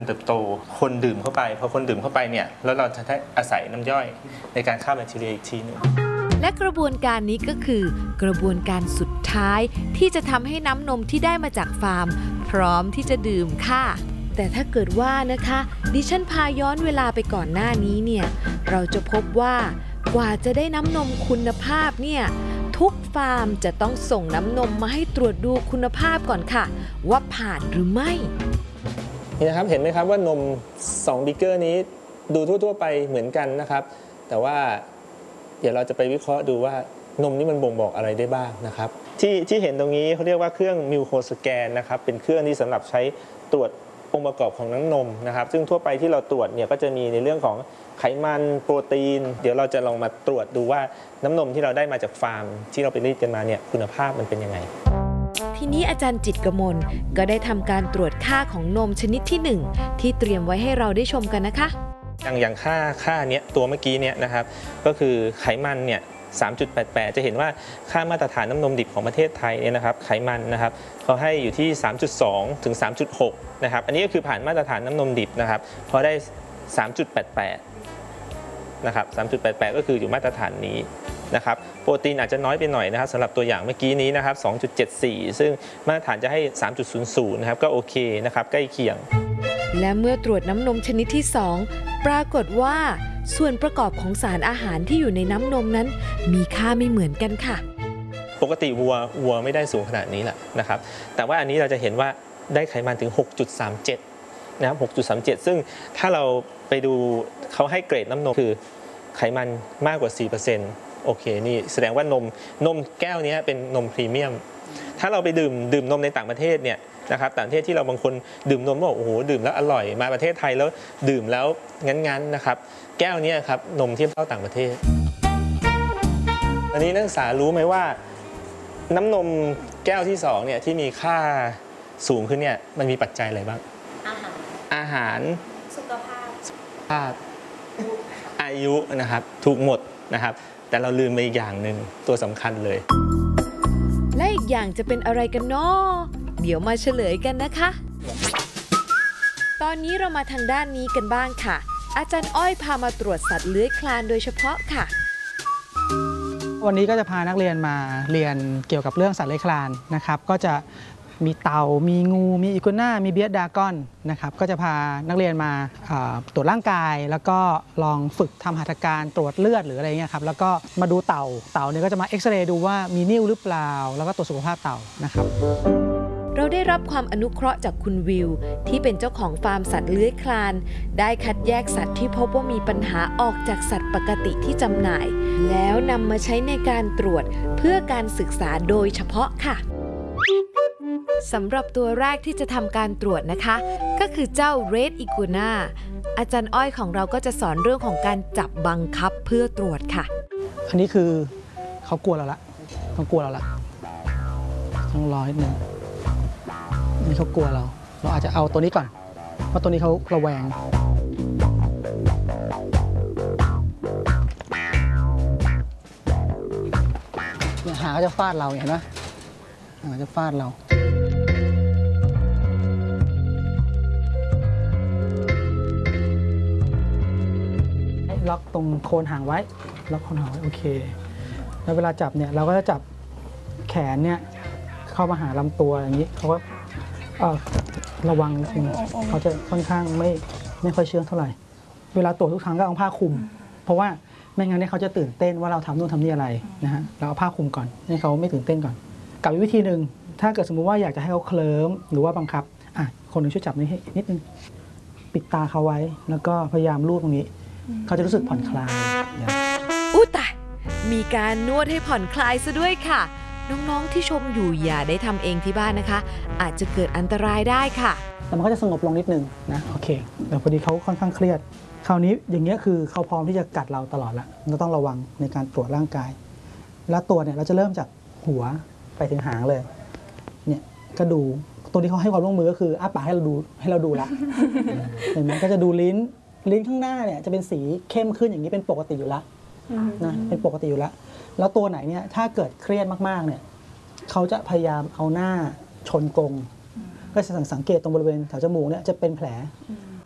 เติบโตคนดื่มเข้าไปพอคนดื่มเข้าไปเนี่ยแล้วเราจะได้อาศัยน้ำย่อยในการฆ่าแบคทีเรียอีกทีนึงและกระบวนการนี้ก็คือกระบวนการสุดท้ายที่จะทำให้น้ำนมที่ได้มาจากฟาร์มพร้อมที่จะดื่มค่ะแต่ถ้าเกิดว่านะคะดิฉันพาย้อนเวลาไปก่อนหน้านี้เนี่ยเราจะพบว่ากว่าจะได้น้ำนมคุณภาพเนี่ยทุกฟาร์มจะต้องส่งน้ำนมมาให้ตรวจดูคุณภาพก่อนค่ะว่าผ่านหรือไม่นี่นะครับเห็นไหมครับว่านม2บิ๊กเกอร์นี้ดูทั่วๆไปเหมือนกันนะครับแต่ว่าเดี๋ยวเราจะไปวิเคราะห์ดูว่านมนี้มันบ่งบอกอะไรได้บ้างนะครับที่เห็นตรงนี้เขาเรียกว่าเครื่องมิลโคสแกนนะครับเป็นเครื่องที่สำหรับใช้ตรวจองค์ประกอบของน้ำนมนะครับซึ่งทั่วไปที่เราตรวจเนี่ยก็จะมีในเรื่องของไขมันโปรตีนเดี๋ยวเราจะลองมาตรวจดูว่าน้ำนมที่เราได้มาจากฟาร์มที่เราไปรีดกันมาเนี่ยคุณภาพมันเป็นยังไงทีนี้อาจารย์จิตรกมลก็ได้ทำการตรวจค่าของนมชนิดที่1ที่เตรียมไว้ให้เราได้ชมกันนะคะอย่างค่าเนี้ยตัวเมื่อกี้เนี่ยนะครับก็คือไขมันเนี่ย 3.88 จะเห็นว่าค่ามาตรฐานน้ำนมดิบของประเทศไทยเนี่ยนะครับไขมันนะครับเขาให้อยู่ที่ 3.2 ถึง 3.6 นะครับอันนี้ก็คือผ่านมาตรฐานน้ำนมดิบนะครับพอได้ 3.88 นะครับ 3.88 ก็คืออยู่มาตรฐานนี้นะครับโปรตีนอาจจะน้อยไปหน่อยนะครับสำหรับตัวอย่างเมื่อกี้นี้นะครับ 2.74 ซึ่งมาตรฐานจะให้ 3.00 นะครับก็โอเคนะครับใกล้เคียงและเมื่อตรวจน้ำนมชนิดที่2ปรากฏว่าส่วนประกอบของสารอาหารที่อยู่ในน้ำนมนั้นมีค่าไม่เหมือนกันค่ะปกติวัวไม่ได้สูงขนาดนี้แหละนะครับแต่ว่าอันนี้เราจะเห็นว่าได้ไขมันถึง 6.37 นะครับ 6.37 ซึ่งถ้าเราไปดูเขาให้เกรดน้ำนมคือไขมันมากกว่า 4%โอเคนี่แสดงว่านมแก้วนี้เป็นนมพรีเมียมถ้าเราไปดื่มนมในต่างประเทศเนี่ยนะครับต่างประเทศที่เราบางคนดื่มนมบอกโอ้โหดื่มแล้วอร่อยมาประเทศไทยแล้วดื่มแล้วงั้นนะครับแก้วนี้ครับนมเทียบเท่าต่างประเทศอันนี้นักศึกษารู้ไหมว่าน้ำนมแก้วที่2เนี่ยที่มีค่าสูงขึ้นเนี่ยมันมีปัจจัยอะไรบ้างอาหารสุขภาพอายุนะครับถูกหมดนะครับแต่เราลืมไปอีกอย่างหนึ่งตัวสำคัญเลยและอีกอย่างจะเป็นอะไรกันเนาะเดี๋ยวมาเฉลยกันนะคะตอนนี้เรามาทางด้านนี้กันบ้างค่ะอาจารย์อ้อยพามาตรวจสัตว์เลื้อยคลานโดยเฉพาะค่ะวันนี้ก็จะพานักเรียนมาเรียนเกี่ยวกับเรื่องสัตว์เลื้อยคลานนะครับก็จะมีเต่ามีงูมีอีกัวน่ามีเบียดดากอนนะครับก็จะพานักเรียนมาตรวจร่างกายแล้วก็ลองฝึกทำหัตถการตรวจเลือดหรืออะไรเงี้ยครับแล้วก็มาดูเต่าเนี่ยก็จะมาเอ็กซเรย์ดูว่ามีนิ่วหรือเปล่าแล้วก็ตรวจสุขภาพเต่านะครับเราได้รับความอนุเคราะห์จากคุณวิวที่เป็นเจ้าของฟาร์มสัตว์เลื้อยคลานได้คัดแยกสัตว์ที่พบว่ามีปัญหาออกจากสัตว์ปกติที่จำหน่ายแล้วนำมาใช้ในการตรวจเพื่อการศึกษาโดยเฉพาะค่ะสำหรับตัวแรกที่จะทำการตรวจนะคะก็คือเจ้า Red Iguana อาจารย์อ้อยของเราก็จะสอนเรื่องของการจับบังคับเพื่อตรวจค่ะอันนี้คือเขากลัวเราละต้องรอนิดนึงนี่เขากลัวเราอาจจะเอาตัวนี้ก่อนเพราะตัวนี้เขาระแวงหางก็จะฟาดเราเห็นไหมหางจะฟาดเราล็อกตรงโคนหางไว้ล็อกโคนหางไว้โอเคแล้วเวลาจับเนี่ยเราก็จะจับแขนเนี่ยเข้ามาหาลำตัวอย่างนี้เขาก็ระวังนิดนึงเขาจะค่อนข้างไม่ค่อยเชื่องเท่าไหร่เวลาตรวจทุกครั้งก็เอาผ้าคลุมเพราะว่าไม่งั้นเนี่ยเขาจะตื่นเต้นว่าเราทำนู่นทำนี่อะไรนะฮะเราเอาผ้าคลุมก่อนให้เขาไม่ตื่นเต้นก่อนกับวิธีหนึ่งถ้าเกิดสมมุติว่าอยากจะให้เขาเคลิ้มหรือว่าบังคับคนหนึ่งช่วยจับนี่ให้นิดนึงปิดตาเขาไว้แล้วก็พยายามลูบตรงนี้เขาจะรู้สึกผ่อนคลายอุ๊ยตายมีการนวดให้ผ่อนคลายซะด้วยค่ะน้องๆที่ชมอยู่อย่าได้ทำเองที่บ้านนะคะอาจจะเกิดอันตรายได้ค่ะแต่มันก็จะสงบลงนิดนึงนะโอเคแต่พอดีเขาค่อนข้างเครียดคราวนี้อย่างเงี้ยคือเขาพร้อมที่จะกัดเราตลอดละเราต้องระวังในการตรวจร่างกายแล้วตัวเนี่ยเราจะเริ่มจากหัวไปถึงหางเลยเนี่ยก็ดูตัวที่เขาให้ความร่วมมือก็คืออ้าปากให้เราดูละเห็นไหมก็จะดูลิ้นข้างหน้าเนี่ยจะเป็นสีเข้มขึ้นอย่างนี้เป็นปกติอยู่แล้วนะเป็นปกติอยู่แล้วแล้วตัวไหนเนี่ยถ้าเกิดเครียดมากๆเนี่ยเขาจะพยายามเอาหน้าชนกรงก็จะสังเกตตรงบริเวณแถวจมูกเนี่ยจะเป็นแผล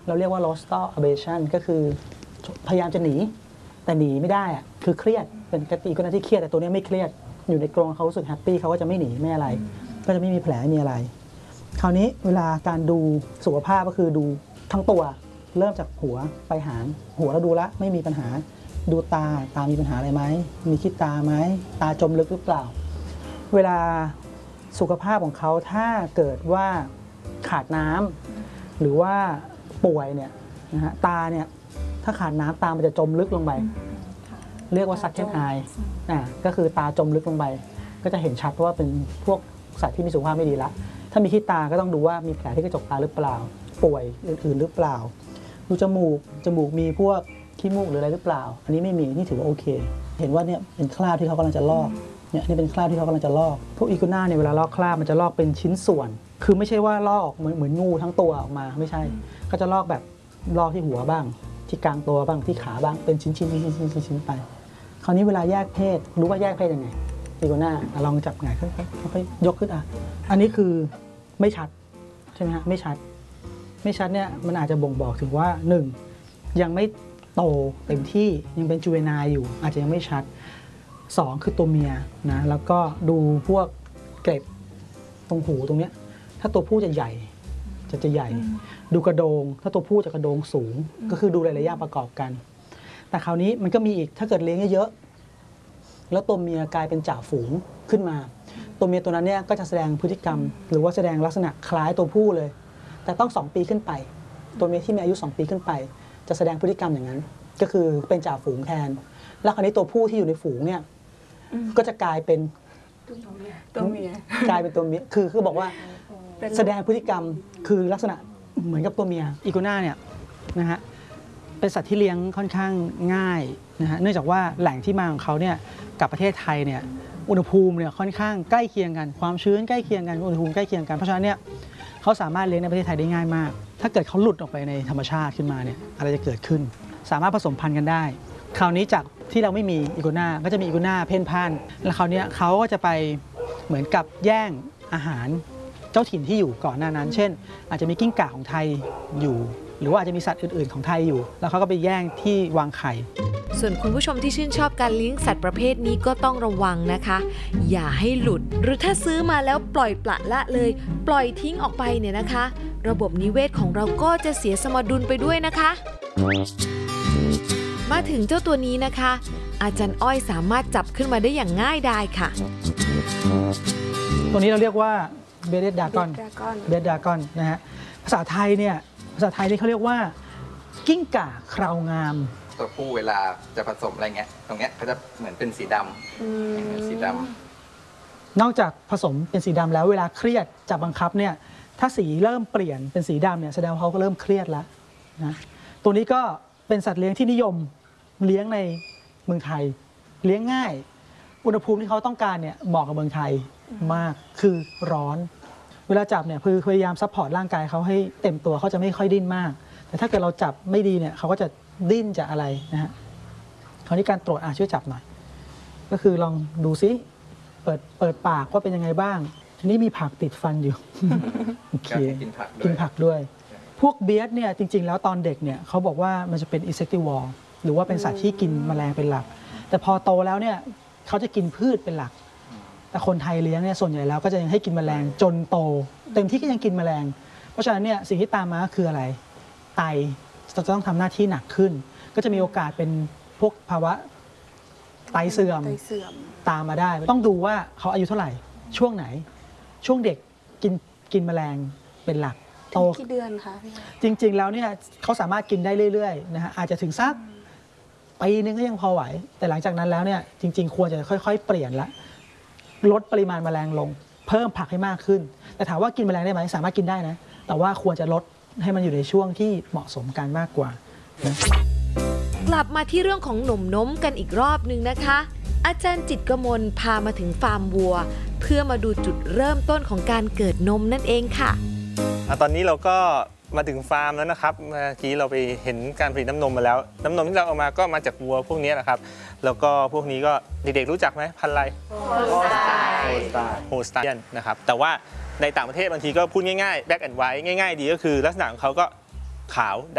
เราเรียกว่า rostral aberration ก็คือพยายามจะหนีแต่หนีไม่ได้อะคือเครียดเป็นปกติคนนั้นที่เครียดแต่ตัวนี้ไม่เครียดอยู่ในกรงเขารู้สึกแฮปปี้เขาก็จะไม่หนีไม่อะไร ก็จะไม่มีแผลไม่มีอะไร คราวนี้เวลาการดูสุขภาพก็คือดูทั้งตัวเริ่มจากหัวไปหางหัวเราดูแล้วไม่มีปัญหาดูตามีปัญหาอะไรไหมมีขี้ตาไหมตาจมลึกหรือเปล่าเวลาสุขภาพของเขาถ้าเกิดว่าขาดน้ำหรือว่าป่วยเนี่ยนะฮะตาเนี่ยถ้าขาดน้ำตามันจะจมลึกลงไปเรียกว่า sunken eye ก็คือตาจมลึกลงไปก็จะเห็นชัดว่าเป็นพวกสัตว์ที่มีสุขภาพไม่ดีละถ้ามีขี้ตาก็ต้องดูว่ามีแผลที่กระจกตาหรือเปล่าป่วยอื่นๆหรือเปล่าดูจมูกมีพวกขี้มูกหรืออะไรหรือเปล่าอันนี้ไม่มีนี่ถือว่าโอเคเห็นว่าเนี่ยเป็นคราบที่เขากำลังจะลอกเนี่ยนี่เป็นคราบที่เขากำลังจะลอกพวกอีกัวน่าเนี่ยเวลาลอกคราบมันจะลอกเป็นชิ้นส่วนคือไม่ใช่ว่าลอกเหมือนงูทั้งตัวออกมาไม่ใช่ก็จะลอกแบบลอกที่หัวบ้างที่กลางตัวบ้างที่ขาบ้างเป็นชิ้นไปคราวนี้เวลาแยกเพศรู้ว่าแยกเพศยังไงอีกัวน่าลองจับไงค่อยๆยกขึ้นอันนี้คือไม่ชัดใช่ไหมฮะไม่ชัดเนี่ยมันอาจจะบ่งบอกถึงว่า1ยังไม่โตเต็มที่ยังเป็นจูเวนายอยู่อาจจะยังไม่ชัด2คือตัวเมียนะแล้วก็ดูพวกเกล็ดตรงหูตรงเนี้ยถ้าตัวผู้จะใหญ่จะใหญ่ดูกระโดงถ้าตัวผู้จะกระโดงสูงก็คือดูหลายๆอย่างประกอบกันแต่คราวนี้มันก็มีอีกถ้าเกิดเลี้ยงเยอะๆแล้วตัวเมียกลายเป็นจ่าฝูงขึ้นมาตัวเมียตัวนั้นเนี่ยก็จะแสดงพฤติกรรมหรือว่าแสดงลักษณะคล้ายตัวผู้เลยแต่ต้อง2 ปีขึ้นไปตัวเมียที่มีอายุ2 ปีขึ้นไปจะแสดงพฤติกรรมอย่างนั้นก็คือเป็นจ่าฝูงแทนแล้วคราวนี้ตัวผู้ที่อยู่ในฝูงเนี่ยก็จะกลายเป็นตัวเมียกลายเป็นตัวเมียคือบอกว่าแสดงพฤติกรรมคือลักษณะเหมือนกับตัวเมียอีกัวน่าเนี่ยนะฮะเป็นสัตว์ที่เลี้ยงค่อนข้างง่ายนะฮะเนื่องจากว่าแหล่งที่มาของเขาเนี่ยกับประเทศไทยเนี่ยอุณหภูมิเนี่ยค่อนข้างใกล้เคียงกันความชื้นใกล้เคียงกันอุณหภูมิใกล้เคียงกันเพราะฉะนั้นเนี่ยเขาสามารถเลี้ยงในประเทศไทยได้ง่ายมากถ้าเกิดเขาหลุดออกไปในธรรมชาติขึ้นมาเนี่ยอะไรจะเกิดขึ้นสามารถผสมพันธุ์กันได้คราวนี้จากที่เราไม่มีอีกัวน่าก็จะมีอีกัวน่าเพ่นพ่านแล้วคราวนี้เขาก็จะไปเหมือนกับแย่งอาหารเจ้าถิ่นที่อยู่ก่อนหน้านั้นเช่นอาจจะมีกิ้งก่าของไทยอยู่หรือว่าอาจจะมีสัตว์อื่นๆของไทยอยู่แล้วเขาก็ไปแย่งที่วางไข่ส่วนคุณผู้ชมที่ชื่นชอบการเลี้ยงสัตว์ประเภทนี้ก็ต้องระวังนะคะ อย่าให้หลุดหรือถ้าซื้อมาแล้วปล่อยปละละเลยปล่อยทิ้งออกไปเนี่ยนะคะ ระบบนิเวศของเราก็จะเสียสมดุลไปด้วยนะคะ มาถึงเจ้าตัวนี้นะคะ อาจารย์อ้อยสามารถจับขึ้นมาได้อย่างง่ายดายค่ะตัวนี้เราเรียกว่าเบเดดากอนนะฮะภาษาไทยนี่เขาเรียกว่ากิ้งก่าคราวงามตัวผู้เวลาจะผสมอะไรเงี้ยตรงเนี้ยเขาจะเหมือนเป็นสีดำสีดำนอกจากผสมเป็นสีดำแล้วเวลาเครียดจับบังคับเนี่ยถ้าสีเริ่มเปลี่ยนเป็นสีดำเนี่ยแสดงว่าเขาก็เริ่มเครียดแล้วนะตัวนี้ก็เป็นสัตว์เลี้ยงที่นิยมเลี้ยงในเมืองไทยเลี้ยงง่ายอุณหภูมิที่เขาต้องการเนี่ยเหมาะกับเมืองไทยมากคือร้อนเวลาจับเนี่ยคือพยายามซัพพอร์ตร่างกายเขาให้เต็มตัวเขาจะไม่ค่อยดิ้นมากแต่ถ้าเกิดเราจับไม่ดีเนี่ยเขาก็จะดิ้นจะอะไรนะฮะคราวนี้การตรวจช่วยจับหน่อยก็คือลองดูซิเปิดปากว่าเป็นยังไงบ้างทีนี้มีผักติดฟันอยู่โอเคกินผักด้วยพวกเบียดเนี่ยจริงๆแล้วตอนเด็กเนี่ยเขาบอกว่ามันจะเป็น insectivore หรือว่าเป็นสัตว์ที่กินแมลงเป็นหลักแต่พอโตแล้วเนี่ยเขาจะกินพืชเป็นหลักแต่คนไทยเลี้ยงเนี่ยส่วนใหญ่แล้วก็จะยังให้กินแมลงจนโตเต็มที่ก็ยังกินแมลงเพราะฉะนั้นเนี่ยสิ่งที่ตามมาคืออะไรไตจะต้องทำหน้าที่หนักขึ้นก็จะมีโอกาสเป็นพวกภาวะไตเสื่อมตามมาได้ต้องดูว่าเขาอายุเท่าไหร่ช่วงไหนช่วงเด็กกินแมลงเป็นหลักโตกี่เดือนคะจริงๆแล้วเนี่ยเขาสามารถกินได้เรื่อยๆนะฮะอาจจะถึงสักปีนึงก็ยังพอไหวแต่หลังจากนั้นแล้วเนี่ยจริงๆควรจะค่อยๆเปลี่ยนละลดปริมาณแมลงลงเพิ่มผักให้มากขึ้นแต่ถามว่ากินแมลงได้ไหมสามารถกินได้นะแต่ว่าควรจะลดให้มันอยู่ในช่วงที่เหมาะสมกันมากกว่านะกลับมาที่เรื่องของหนมน้มกันอีกรอบหนึ่งนะคะ อาจารย์จิตรกมลพามาถึงฟาร์มวัวเพื่อมาดูจุดเริ่มต้นของการเกิดนมนั่นเองค่ะตอนนี้เราก็มาถึงฟาร์มแล้วนะครับเมื่อกี้เราไปเห็นการผลิตน้ำนมมาแล้วน้ำนมที่เราเอามาก็มาจากวัวพวกนี้แหละครับแล้วก็พวกนี้ก็เด็กๆรู้จักไหมพันธุ์อะไรโฮสไตน์นะครับแต่ว่าในต่างประเทศบางทีก็พูดง่ายๆ black and white ง่ายๆดีก็คือลักษณะของเขาก็ขาว